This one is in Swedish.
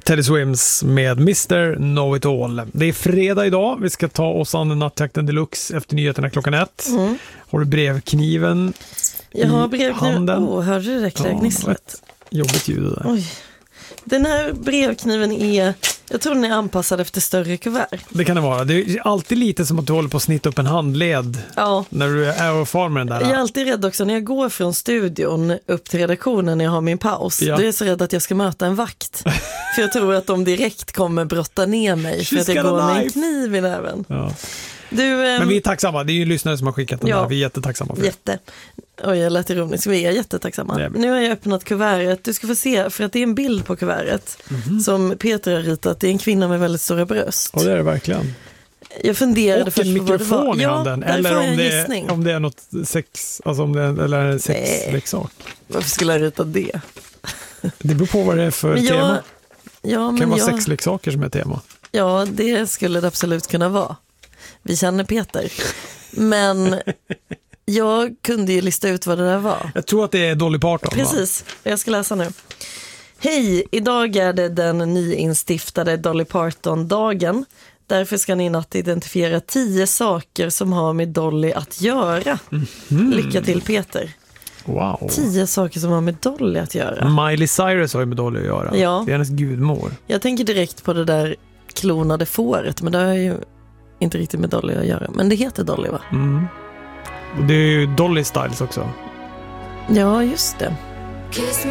Teddy Swims med Mr. Know It All. Det är fredag idag. Vi ska ta oss an Nattjakten Deluxe efter nyheterna klockan 1. Har du brevkniven Jag har i brevkniven. handen? Hörde du det gnisslet? Jobbigt ljud där. Oj. Den här brevkniven är, jag tror den är anpassad efter större kuvert. Det kan det vara. Det är alltid lite som att du håller på att snitta upp en handled när du är och far med den där. Jag är alltid rädd också när jag går från studion upp till redaktionen när jag har min paus. Då är jag så rädd att jag ska möta en vakt. För jag tror att de direkt kommer brotta ner mig för att jag går med en kniv i näven. Ja. Men vi är tacksamma. Det är ju lyssnare som har skickat den där. Vi är jättetacksamma för det. Oj, jag lät ironisk. Vi är jättetacksamma. Nu har jag öppnat kuvertet. Du ska få se, för att det är en bild på kuvertet som Peter har ritat. Det är en kvinna med väldigt stora bröst. Ja, det är det verkligen. Jag funderade och en mikrofon i handen. Eller om det är något sex, alltså eller en sexleksak. Varför skulle jag rita det? Det beror på vad det är för tema. Det kan vara sexleksaker som är tema. Ja, det skulle det absolut kunna vara. Vi känner Peter. Men jag kunde ju lista ut vad det där var. Jag tror att det är Dolly Parton. Precis, jag ska läsa nu. Hej, idag är det den nyinstiftade Dolly Parton-dagen. Därför ska ni i natt identifiera 10 saker som har med Dolly att göra. Lycka till, Peter. Wow. 10 saker som har med Dolly att göra. Miley Cyrus har ju med Dolly att göra. Ja. Det är hennes gudmor. Jag tänker direkt på det där klonade fåret, men det har ju inte riktigt med Dolly att göra. Men det heter Dolly, va? Och det är ju Dolly Styles också. Ja, just det.